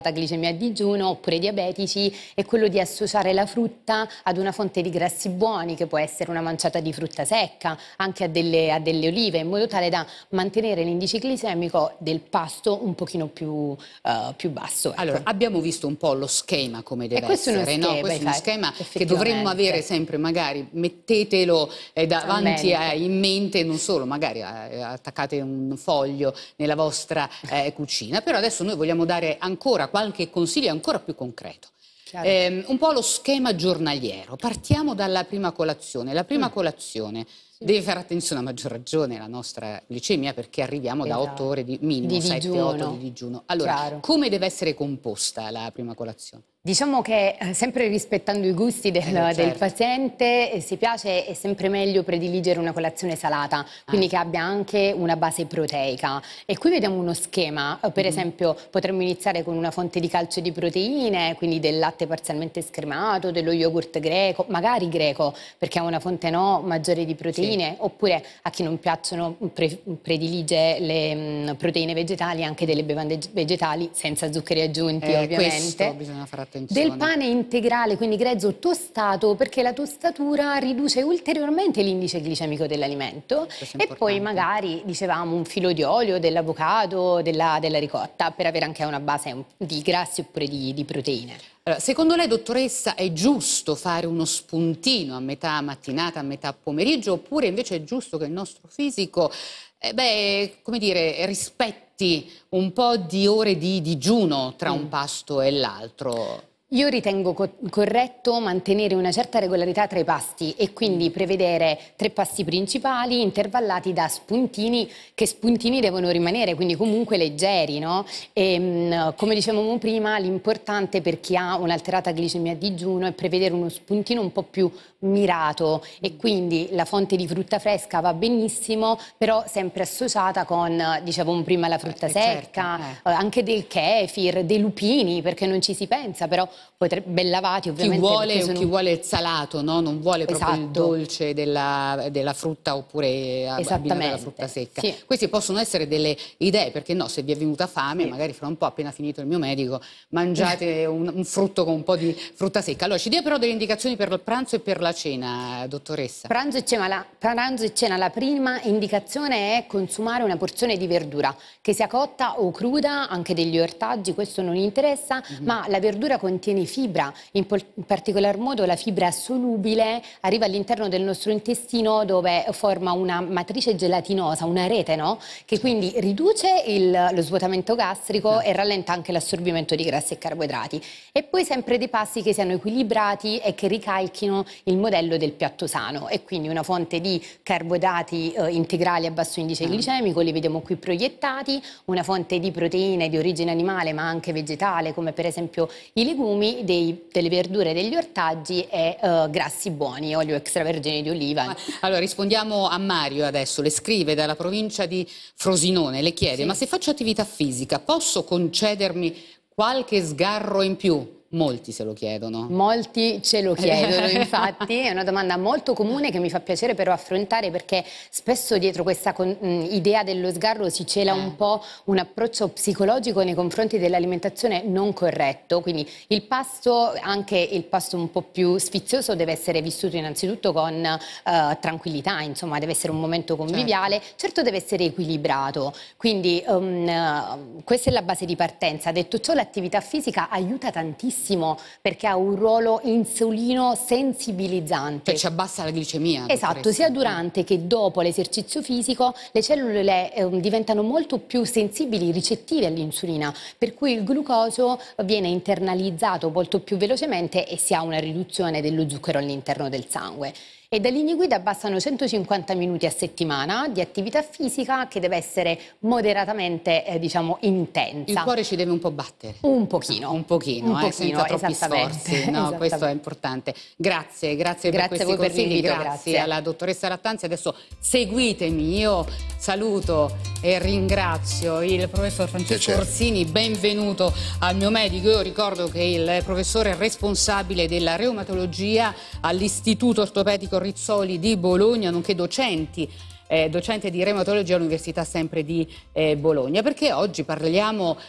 glicemia a digiuno oppure diabetici è quello di associare la frutta ad una fonte di grassi buoni, che può essere una manciata di frutta secca, anche a delle olive, in modo tale da mantenere l'indice glicemico del pasto un pochino più basso. Ecco. Allora, abbiamo visto un po' lo schema come deve questo essere, no? Questo è uno schema che dovremmo avere sempre, magari mettetelo davanti in mente, non solo, magari attaccate un foglio nella vostra cucina, però adesso noi vogliamo dare ancora qualche consiglio ancora più concreto. Un po' lo schema giornaliero. Partiamo dalla prima colazione. La prima colazione deve fare attenzione, a maggior ragione, alla nostra glicemia, perché arriviamo da 8 ore di minimo, 7-8 di digiuno. Allora, come deve essere composta la prima colazione? Diciamo che sempre rispettando i gusti del paziente, se piace è sempre meglio prediligere una colazione salata, quindi che abbia anche una base proteica. E qui vediamo uno schema, per esempio potremmo iniziare con una fonte di calcio e di proteine, quindi del latte parzialmente scremato, dello yogurt greco, magari greco, perché ha una fonte maggiore di proteine, oppure a chi non piacciono predilige le proteine vegetali, anche delle bevande vegetali senza zuccheri aggiunti, ovviamente. Questo bisogna fare attenzione. Del pane integrale, quindi grezzo tostato, perché la tostatura riduce ulteriormente l'indice glicemico dell'alimento, e poi magari, dicevamo, un filo di olio, dell'avocado, della ricotta, per avere anche una base di grassi oppure di proteine. Allora, secondo lei, dottoressa, è giusto fare uno spuntino a metà mattinata, a metà pomeriggio, oppure invece è giusto che il nostro fisico come dire, rispetti un po' di ore di digiuno tra un pasto e l'altro? Io ritengo corretto mantenere una certa regolarità tra i pasti e quindi prevedere 3 pasti principali intervallati da spuntini, che spuntini devono rimanere, quindi comunque leggeri, no? E, come dicevamo prima, l'importante per chi ha un'alterata glicemia a digiuno è prevedere uno spuntino un po' più mirato, e quindi la fonte di frutta fresca va benissimo, però sempre associata con, dicevamo prima, la frutta secca, anche del kefir, dei lupini, perché non ci si pensa, però ben lavati ovviamente. Chi vuole il salato, no? Non vuole proprio il dolce della frutta, oppure abbinare la frutta secca. Queste possono essere delle idee, perché no, se vi è venuta fame, magari fra un po', appena finito il mio medico, mangiate un frutto con un po' di frutta secca. Allora, ci dia però delle indicazioni per il pranzo e per la cena, dottoressa. Pranzo e cena, la prima indicazione è consumare una porzione di verdura, che sia cotta o cruda, anche degli ortaggi, questo non interessa, ma la verdura contiene fibra, in particolar modo la fibra solubile arriva all'interno del nostro intestino, dove forma una matrice gelatinosa, una rete, no? Che quindi riduce lo svuotamento gastrico e rallenta anche l'assorbimento di grassi e carboidrati. E poi sempre dei pasti che siano equilibrati e che ricalchino il modello del piatto sano, e quindi una fonte di carboidrati integrali a basso indice glicemico, li vediamo qui proiettati, una fonte di proteine di origine animale ma anche vegetale, come per esempio i legumi, delle verdure e degli ortaggi, e grassi buoni, olio extravergine di oliva. Allora rispondiamo a Mario adesso, le scrive dalla provincia di Frosinone, le chiede: ma se faccio attività fisica posso concedermi qualche sgarro in più? Molti se lo chiedono. Molti ce lo chiedono, infatti è una domanda molto comune che mi fa piacere però affrontare, perché spesso dietro questa idea dello sgarro si cela un po' un approccio psicologico nei confronti dell'alimentazione non corretto, quindi il pasto, anche il pasto un po' più sfizioso, deve essere vissuto innanzitutto con tranquillità, insomma deve essere un momento conviviale, certo deve essere equilibrato, quindi questa è la base di partenza. Detto ciò, l'attività fisica aiuta tantissimo, perché ha un ruolo insulino sensibilizzante. Cioè ci abbassa la glicemia. Esatto, sia durante che dopo l'esercizio fisico le cellule diventano molto più sensibili, ricettive all'insulina, per cui il glucosio viene internalizzato molto più velocemente e si ha una riduzione dello zucchero all'interno del sangue. E da linee guida bastano 150 minuti a settimana di attività fisica, che deve essere moderatamente, diciamo, intensa. Il cuore ci deve un po' battere. Un pochino. Un pochino, senza troppi sforzi. No, questo è importante. Grazie per questi consigli, grazie alla dottoressa Lattanzi. Adesso seguitemi, io saluto e ringrazio il professor Francesco Orsini, benvenuto al mio medico. Io ricordo che il professore è responsabile della reumatologia all'Istituto Ortopedico Rizzoli di Bologna, nonché docente di reumatologia all'Università sempre di Bologna, perché oggi parliamo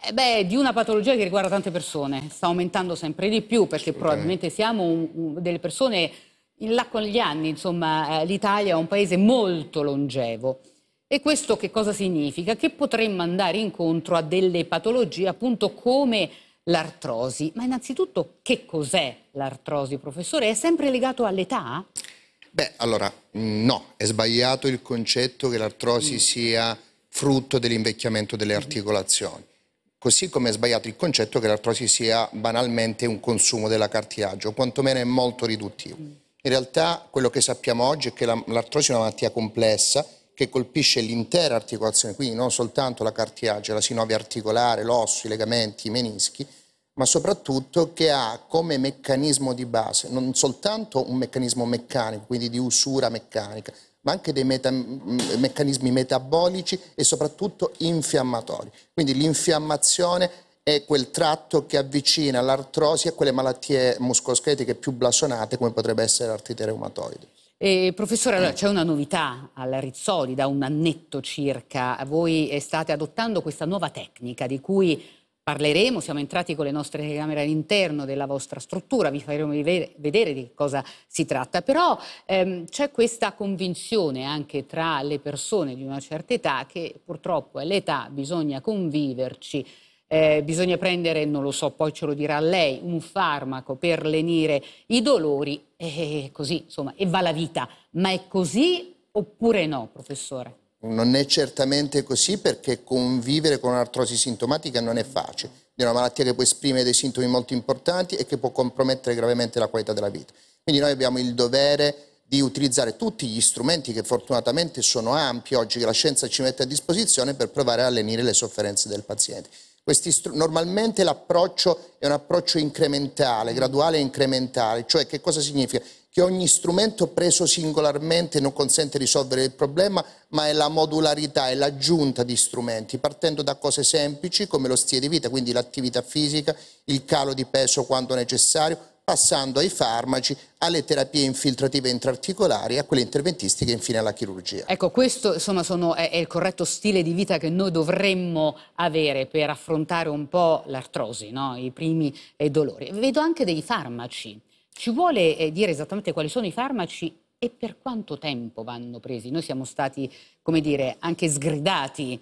Di una patologia che riguarda tante persone, sta aumentando sempre di più perché probabilmente siamo delle persone in là con gli anni, insomma l'Italia è un paese molto longevo. E questo che cosa significa? Che potremmo andare incontro a delle patologie appunto come l'artrosi. Ma innanzitutto che cos'è l'artrosi, professore? È sempre legato all'età? Beh, allora, no, è sbagliato il concetto che l'artrosi sia frutto dell'invecchiamento delle articolazioni. Così come è sbagliato il concetto che l'artrosi sia banalmente un consumo della cartilagine, o quantomeno è molto riduttivo. In realtà quello che sappiamo oggi è che l'artrosi è una malattia complessa che colpisce l'intera articolazione, quindi non soltanto la cartilagine, la sinovia articolare, l'osso, i legamenti, i menischi, ma soprattutto che ha come meccanismo di base non soltanto un meccanismo meccanico, quindi di usura meccanica, ma anche dei meccanismi metabolici e soprattutto infiammatori. Quindi l'infiammazione è quel tratto che avvicina l'artrosi a quelle malattie muscoloscheletiche più blasonate come potrebbe essere l'artrite reumatoide. Professore, allora, c'è una novità alla Rizzoli da un annetto circa. Voi state adottando questa nuova tecnica di cui parleremo, siamo entrati con le nostre telecamere all'interno della vostra struttura, vi faremo vedere di cosa si tratta, però c'è questa convinzione anche tra le persone di una certa età che purtroppo è l'età, bisogna conviverci, bisogna prendere, non lo so, poi ce lo dirà lei, un farmaco per lenire i dolori e così, insomma, e va la vita. Ma è così oppure no, professore? Non è certamente così perché convivere con un'artrosi sintomatica non è facile. È una malattia che può esprimere dei sintomi molto importanti e che può compromettere gravemente la qualità della vita. Quindi noi abbiamo il dovere di utilizzare tutti gli strumenti che fortunatamente sono ampi oggi, che la scienza ci mette a disposizione per provare a lenire le sofferenze del paziente. Normalmente l'approccio è un approccio incrementale, graduale e incrementale, cioè che cosa significa? Che ogni strumento preso singolarmente non consente di risolvere il problema, ma è la modularità e l'aggiunta di strumenti, partendo da cose semplici come lo stile di vita, quindi l'attività fisica, il calo di peso quando necessario, passando ai farmaci, alle terapie infiltrative intraarticolari e a quelle interventistiche e infine alla chirurgia. Ecco, questo insomma è il corretto stile di vita che noi dovremmo avere per affrontare un po' l'artrosi, no? I primi dolori. Vedo anche dei farmaci. Ci vuole dire esattamente quali sono i farmaci e per quanto tempo vanno presi? Noi siamo stati, come dire, anche sgridati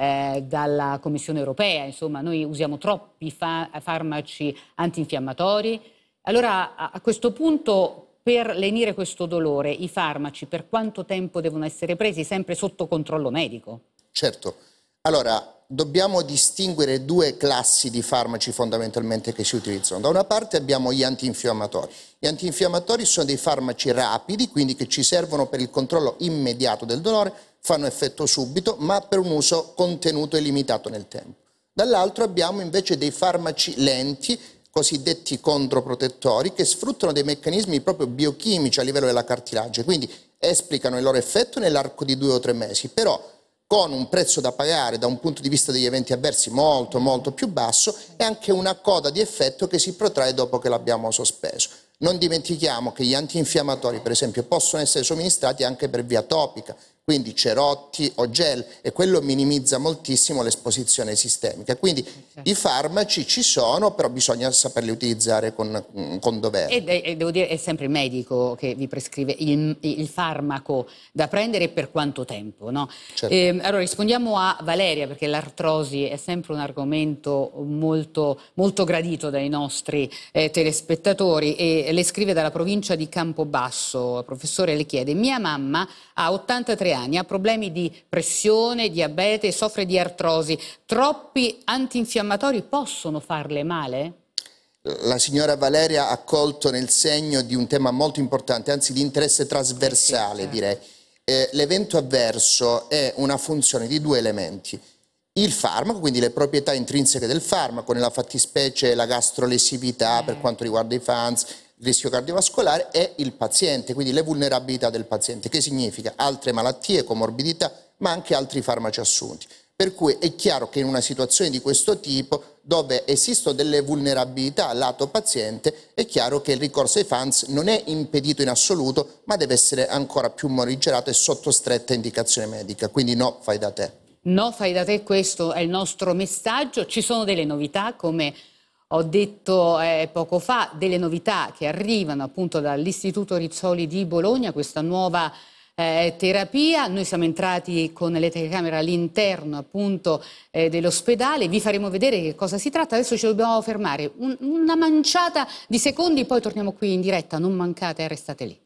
dalla Commissione europea, insomma, noi usiamo troppi farmaci antinfiammatori. Allora, a questo punto, per lenire questo dolore, i farmaci per quanto tempo devono essere presi? Sempre sotto controllo medico? Certo. Allora, dobbiamo distinguere due classi di farmaci fondamentalmente che si utilizzano. Da una parte abbiamo gli antinfiammatori. Gli antinfiammatori sono dei farmaci rapidi, quindi che ci servono per il controllo immediato del dolore, fanno effetto subito, ma per un uso contenuto e limitato nel tempo. Dall'altro abbiamo invece dei farmaci lenti, cosiddetti controprotettori, che sfruttano dei meccanismi proprio biochimici a livello della cartilagine, quindi esplicano il loro effetto nell'arco di 2 o 3 mesi, però con un prezzo da pagare da un punto di vista degli eventi avversi molto più basso e anche una coda di effetto che si protrae dopo che l'abbiamo sospeso. Non dimentichiamo che gli antinfiammatori, per esempio, possono essere somministrati anche per via topica, quindi cerotti o gel, e quello minimizza moltissimo l'esposizione sistemica. Quindi i farmaci ci sono, però bisogna saperli utilizzare con dovere. E devo dire, è sempre il medico che vi prescrive il farmaco da prendere e per quanto tempo, no? Certo. Allora rispondiamo a Valeria, perché l'artrosi è sempre un argomento molto gradito dai nostri telespettatori, e le scrive dalla provincia di Campobasso. Professore, le chiede: mia mamma ha 83 anni, ha problemi di pressione, diabete, soffre di artrosi. Troppi antinfiammatori possono farle male? La signora Valeria ha colto nel segno di un tema molto importante, anzi di interesse trasversale, direi. L'evento avverso è una funzione di 2 elementi. Il farmaco, quindi le proprietà intrinseche del farmaco, nella fattispecie la gastrolesività per quanto riguarda i FANS, il rischio cardiovascolare, e il paziente, quindi le vulnerabilità del paziente, che significa altre malattie, comorbidità, ma anche altri farmaci assunti. Per cui è chiaro che in una situazione di questo tipo, dove esistono delle vulnerabilità lato paziente, è chiaro che il ricorso ai FANS non è impedito in assoluto, ma deve essere ancora più morigerato e sotto stretta indicazione medica, quindi no, fai da te. no fai da te, questo è il nostro messaggio. Ci sono delle novità, come ho detto poco fa, delle novità che arrivano appunto dall'Istituto Rizzoli di Bologna, questa nuova terapia. Noi siamo entrati con le telecamere all'interno appunto dell'ospedale, vi faremo vedere che cosa si tratta. Adesso ci dobbiamo fermare una manciata di secondi, poi torniamo qui in diretta, non mancate, restate lì.